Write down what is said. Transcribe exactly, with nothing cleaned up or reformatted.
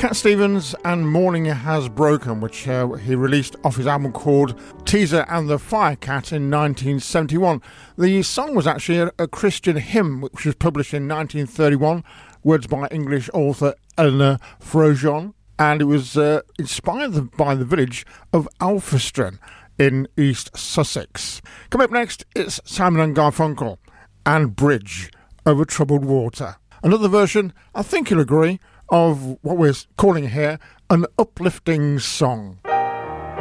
Cat Stevens and Morning Has Broken, which uh, he released off his album called Teaser and the Firecat in nineteen seventy-one. The song was actually a, a Christian hymn, which was published in nineteen thirty-one, words by English author Eleanor Frojon, and it was uh, inspired by the village of Alfriston in East Sussex. Coming up next, it's Simon and Garfunkel and Bridge Over Troubled Water. Another version, I think you'll agree, of what we're calling here an uplifting song.